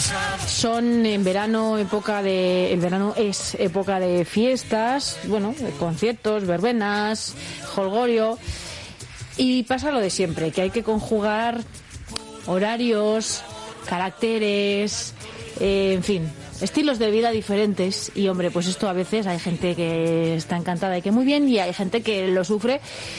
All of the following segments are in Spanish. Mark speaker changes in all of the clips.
Speaker 1: Son en verano, el verano es época de fiestas, bueno, de conciertos, verbenas, jolgorio, y pasa lo de siempre, que hay que conjugar horarios, caracteres, en fin, estilos de vida diferentes. Y hombre, pues esto a veces hay gente que está encantada y que muy bien, y hay gente que lo sufre.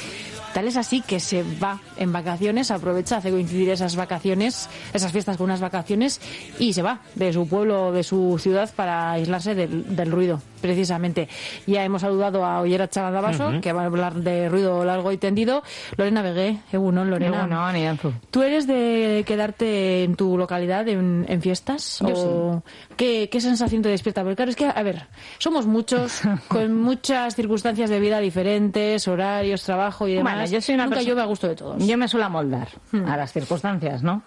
Speaker 1: Tal es así que se va en vacaciones, aprovecha, hace coincidir esas vacaciones, esas fiestas con unas vacaciones, y se va de su pueblo, de su ciudad, para aislarse del ruido, precisamente. Ya hemos saludado a Ollera Chaladabaso, que va a hablar de ruido largo y tendido. Lorena Begué, Egunon, Lorena.
Speaker 2: Egunon, Iranzu.
Speaker 1: ¿Tú eres de quedarte en tu localidad en fiestas?
Speaker 2: Yo
Speaker 1: ¿O sí? ¿Qué sensación te despierta? Porque claro, es que, a ver, somos muchos, con muchas circunstancias de vida diferentes, horarios, trabajo y demás.
Speaker 2: Bueno, yo soy una
Speaker 1: Nunca
Speaker 2: persona...
Speaker 1: llueve a gusto de todos.
Speaker 2: Yo me suelo amoldar a las circunstancias, ¿no?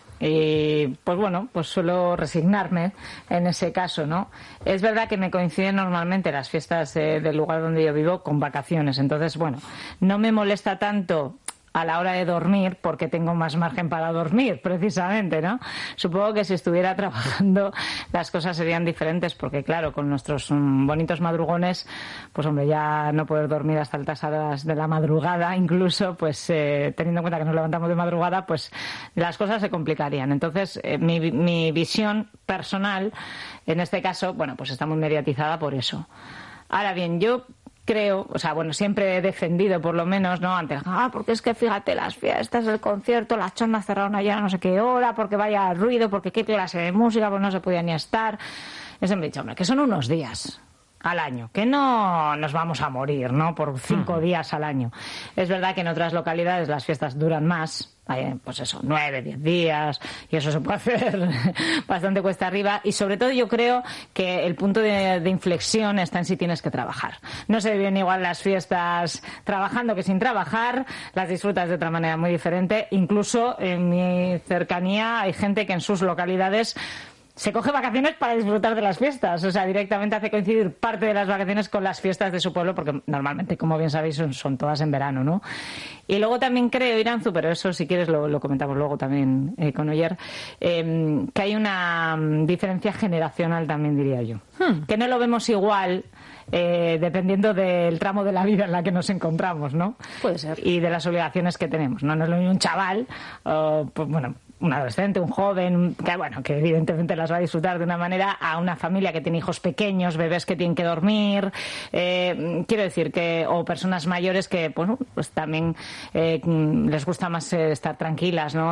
Speaker 2: Y pues bueno, pues suelo resignarme en ese caso, ¿no? Es verdad que me coinciden normalmente las fiestas del lugar donde yo vivo con vacaciones, entonces bueno, no me molesta tanto a la hora de dormir, porque tengo más margen para dormir, precisamente, ¿no? Supongo que si estuviera trabajando las cosas serían diferentes, porque claro, con nuestros bonitos madrugones, pues hombre, ya no poder dormir hasta altas horas de la madrugada, incluso, pues teniendo en cuenta que nos levantamos de madrugada, pues las cosas se complicarían. Entonces, mi visión personal, en este caso, bueno, pues está muy mediatizada por eso. Ahora bien, yo creo, o sea, bueno, siempre he defendido, por lo menos, ¿no? Antes, porque es que fíjate, las fiestas, el concierto, las chondas cerraron ayer a no sé qué hora, porque vaya ruido, porque qué clase de música, pues no se podía ni estar. Yo siempre he dicho, hombre, que son unos días al año, que no nos vamos a morir, ¿no? Por 5 días al año. Es verdad que en otras localidades las fiestas duran más, pues eso, 9, 10 días, y eso se puede hacer bastante cuesta arriba, y sobre todo yo creo que el punto de inflexión está en si tienes que trabajar. No se viven igual las fiestas trabajando que sin trabajar, las disfrutas de otra manera muy diferente. Incluso en mi cercanía hay gente que en sus localidades se coge vacaciones para disfrutar de las fiestas, o sea, directamente hace coincidir parte de las vacaciones con las fiestas de su pueblo, porque normalmente, como bien sabéis, son todas en verano, ¿no? Y luego también creo, Iranzu, pero eso si quieres lo comentamos luego también con Oyer, que hay una diferencia generacional también, diría yo. Que no lo vemos igual dependiendo del tramo de la vida en la que nos encontramos, ¿no?
Speaker 1: Puede ser.
Speaker 2: Y de las obligaciones que tenemos, ¿no? No es lo mismo un chaval, pues bueno, un adolescente, un joven, que evidentemente las va a disfrutar de una manera, a una familia que tiene hijos pequeños, bebés que tienen que dormir, quiero decir que, o personas mayores que, bueno, pues también les gusta más estar tranquilas, ¿no?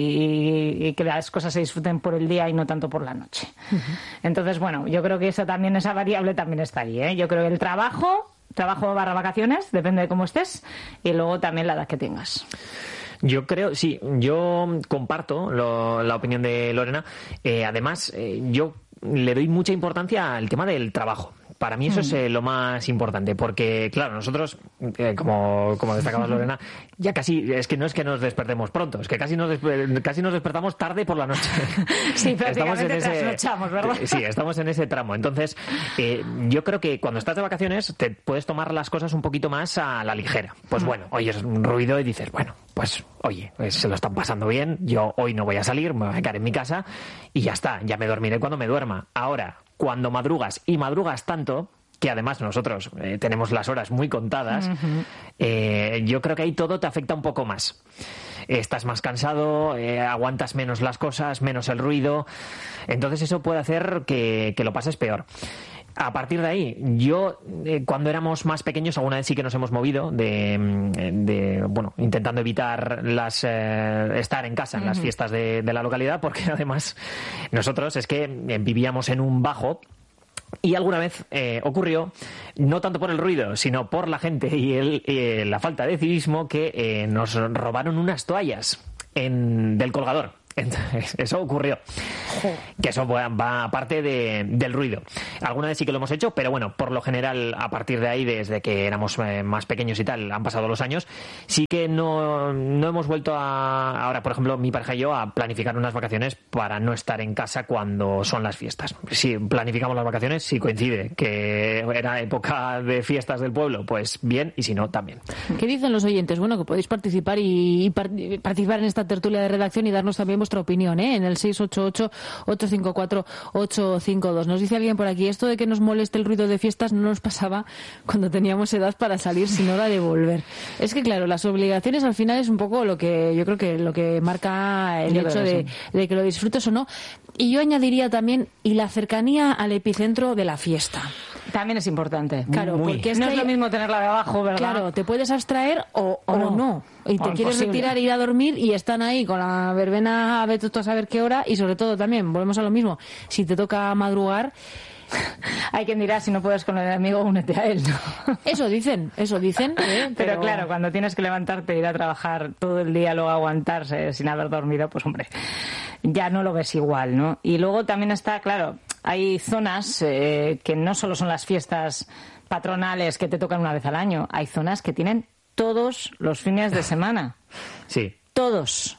Speaker 2: Y que las cosas se disfruten por el día y no tanto por la noche. Entonces, bueno, yo creo que esa variable también está ahí, ¿eh? Yo creo que el trabajo barra vacaciones, depende de cómo estés, y luego también la edad que tengas.
Speaker 3: Yo creo, sí, yo comparto la opinión de Lorena. Además, yo le doy mucha importancia al tema del trabajo. Para mí eso es lo más importante, porque, claro, nosotros, como destacabas, Lorena, ya casi, es que no es que nos despertemos pronto, es que casi nos despertamos tarde por la noche.
Speaker 2: Sí, prácticamente trasnochamos, ¿verdad?
Speaker 3: Sí, estamos en ese tramo. Entonces, yo creo que cuando estás de vacaciones te puedes tomar las cosas un poquito más a la ligera. Pues bueno, oyes un ruido y dices, bueno, pues oye, se lo están pasando bien, yo hoy no voy a salir, me voy a quedar en mi casa y ya está, ya me dormiré cuando me duerma. Ahora, cuando madrugas tanto, que además nosotros tenemos las horas muy contadas, yo creo que ahí todo te afecta un poco más. Estás más cansado, aguantas menos las cosas, menos el ruido, entonces eso puede hacer que lo pases peor. A partir de ahí, yo cuando éramos más pequeños alguna vez sí que nos hemos movido bueno, intentando evitar estar en casa en las fiestas de la localidad, porque además nosotros es que vivíamos en un bajo. Y alguna vez ocurrió, no tanto por el ruido, sino por la gente y la falta de civismo, que nos robaron unas toallas del colgador. Entonces, eso ocurrió. Que eso va aparte del ruido. Alguna vez sí que lo hemos hecho, pero bueno, por lo general, a partir de ahí, desde que éramos más pequeños y tal, han pasado los años, sí que no hemos vuelto ahora, por ejemplo, mi pareja y yo, a planificar unas vacaciones para no estar en casa cuando son las fiestas. Si planificamos las vacaciones, si coincide que era época de fiestas del pueblo, pues bien, y si no, también.
Speaker 1: ¿Qué dicen los oyentes? Bueno, que podéis participar y participar en esta tertulia de redacción y darnos también vuestra opinión, en el 688-854-852. Nos dice alguien por aquí, esto de que nos moleste el ruido de fiestas no nos pasaba cuando teníamos edad para salir sin hora de volver. Es que claro, las obligaciones al final es un poco lo que yo creo que lo que marca el hecho de que lo disfrutes o no. Y yo añadiría también, y la cercanía al epicentro de la fiesta.
Speaker 2: También es importante.
Speaker 1: Claro, porque
Speaker 2: no es lo mismo tenerla de abajo, ¿verdad?
Speaker 1: Claro, te puedes abstraer o no. Y te quieres retirar e ir a dormir y están ahí con la verbena a ver tú a saber qué hora. Y sobre todo también, volvemos a lo mismo, si te toca madrugar...
Speaker 2: Hay quien dirá, si no puedes con el amigo, únete a él, ¿no?
Speaker 1: Eso dicen.
Speaker 2: Pero claro, cuando tienes que levantarte e ir a trabajar todo el día, luego aguantarse sin haber dormido, pues hombre, ya no lo ves igual, ¿no? Y luego también está, claro, hay zonas que no solo son las fiestas patronales que te tocan una vez al año, hay zonas que tienen todos los fines de semana.
Speaker 3: Sí.
Speaker 2: Todos.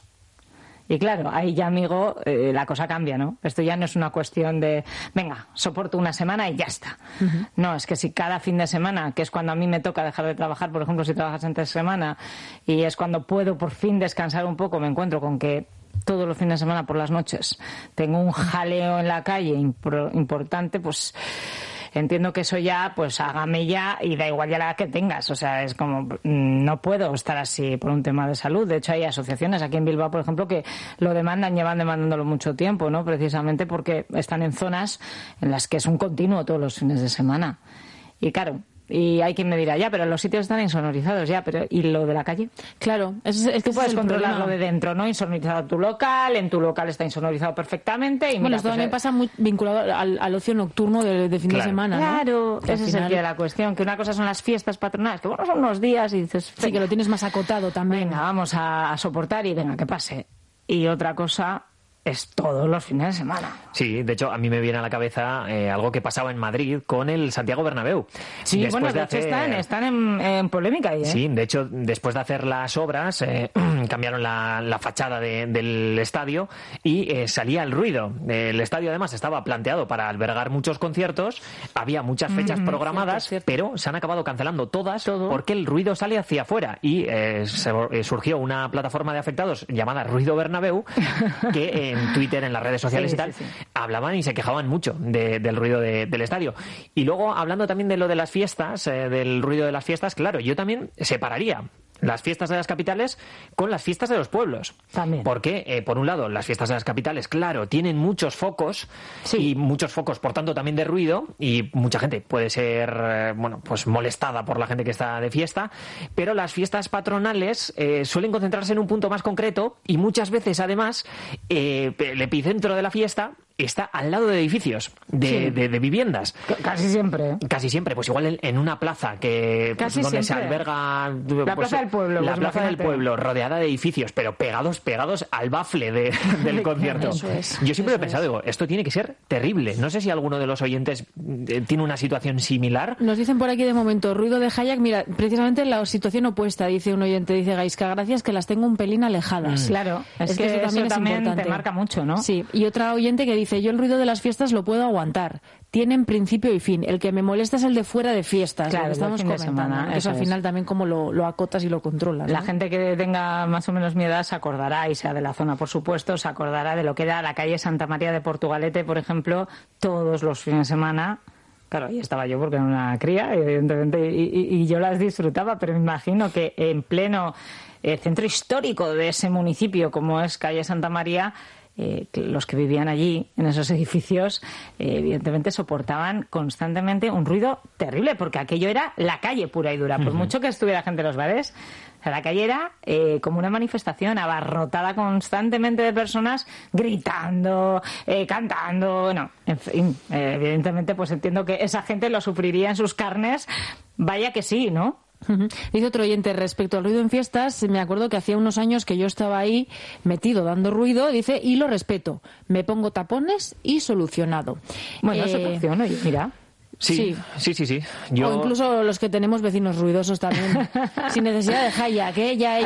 Speaker 2: Y claro, ahí ya, amigo, la cosa cambia, ¿no? Esto ya no es una cuestión de, venga, soporto una semana y ya está. Uh-huh. No, es que si cada fin de semana, que es cuando a mí me toca dejar de trabajar, por ejemplo, si trabajas entre semana, y es cuando puedo por fin descansar un poco, me encuentro con que todos los fines de semana por las noches tengo un jaleo en la calle importante, pues... Entiendo que eso ya, pues hágame ya y da igual ya la que tengas. O sea, es como, no puedo estar así por un tema de salud. De hecho, hay asociaciones aquí en Bilbao, por ejemplo, que lo demandan, llevan demandándolo mucho tiempo, ¿no? Precisamente porque están en zonas en las que es un continuo todos los fines de semana. Y claro, y hay quien me dirá, ya, pero los sitios están insonorizados, ya, pero ¿y lo de la calle?
Speaker 1: Claro, es que
Speaker 2: puedes controlar lo de dentro, ¿no? Insonorizado tu local, en tu local está insonorizado perfectamente. Y
Speaker 1: bueno,
Speaker 2: mira,
Speaker 1: esto
Speaker 2: pues,
Speaker 1: también pasa muy vinculado al ocio nocturno de fin de semana, ¿no?
Speaker 2: Claro, ese es el día de la cuestión, que una cosa son las fiestas patronales, que bueno, son unos días y dices...
Speaker 1: Sí, que lo tienes más acotado también.
Speaker 2: Venga, vamos a soportar y venga, que pase. Y otra cosa... es todos los fines de semana.
Speaker 3: Sí, de hecho, a mí me viene a la cabeza algo que pasaba en Madrid con el Santiago Bernabéu.
Speaker 2: Sí, después bueno, de hecho están en polémica ahí, ¿eh?
Speaker 3: Sí, de hecho, después de hacer las obras, cambiaron la fachada del estadio y salía el ruido. El estadio, además, estaba planteado para albergar muchos conciertos, había muchas fechas programadas, cierto. Pero se han acabado cancelando todas porque el ruido sale hacia afuera y surgió una plataforma de afectados llamada Ruido Bernabéu que en Twitter, en las redes sociales y tal, hablaban y se quejaban mucho del ruido del estadio. Y luego, hablando también de lo de las fiestas, del ruido de las fiestas, claro, yo también separaría las fiestas de las capitales con las fiestas de los pueblos.
Speaker 2: También.
Speaker 3: Porque, por un lado, las fiestas de las capitales, claro, tienen muchos focos y muchos focos, por tanto, también de ruido, y mucha gente puede ser, pues molestada por la gente que está de fiesta, pero las fiestas patronales suelen concentrarse en un punto más concreto y muchas veces, además, el epicentro de la fiesta está al lado de edificios, de viviendas.
Speaker 2: Casi siempre.
Speaker 3: Casi siempre, pues igual en una plaza que donde siempre se alberga
Speaker 2: la plaza del pueblo.
Speaker 3: La plaza del pueblo, rodeada de edificios, pero pegados al bafle del concierto.
Speaker 1: Eso es,
Speaker 3: yo siempre he pensado, digo, esto tiene que ser terrible. No sé si alguno de los oyentes tiene una situación similar.
Speaker 1: Nos dicen por aquí de momento, ruido de Hayak, mira, precisamente la situación opuesta, dice un oyente, dice Gaisca, gracias que las tengo un pelín alejadas.
Speaker 2: Claro, es que eso también te marca mucho, ¿no?
Speaker 1: Sí, y otra oyente que dice, yo el ruido de las fiestas lo puedo aguantar. Tienen principio y fin. El que me molesta es el de fuera de fiestas.
Speaker 2: Claro,
Speaker 1: lo que estamos comentando. Eso al final también como lo acotas y lo controlas, ¿no?
Speaker 2: La gente que tenga más o menos mi edad se acordará, y sea de la zona, por supuesto, se acordará de lo que era la calle Santa María de Portugalete, por ejemplo, todos los fines de semana. Claro, ahí estaba yo porque era una cría, evidentemente, y yo las disfrutaba, pero me imagino que en pleno centro histórico de ese municipio, como es calle Santa María, los que vivían allí en esos edificios evidentemente soportaban constantemente un ruido terrible, porque aquello era la calle pura y dura. Por mucho que estuviera gente en los bares, la calle era como una manifestación abarrotada constantemente de personas gritando, cantando, bueno, en fin, evidentemente pues entiendo que esa gente lo sufriría en sus carnes, vaya que sí, ¿no?
Speaker 1: Dice otro oyente, respecto al ruido en fiestas, me acuerdo que hacía unos años que yo estaba ahí metido dando ruido, dice, y lo respeto, me pongo tapones y solucionado.
Speaker 2: Bueno, solución, oye, mira.
Speaker 3: Sí.
Speaker 1: O incluso los que tenemos vecinos ruidosos también, sin necesidad de Hayak, ya